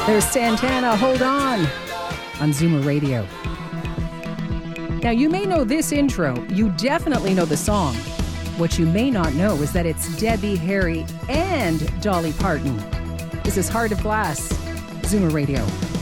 There's Santana, Hold On Zoomer Radio. Now, you may know this intro. You definitely know the song. What you may not know is that it's Debbie Harry and Dolly Parton. This is Heart of Glass, Zoomer Radio.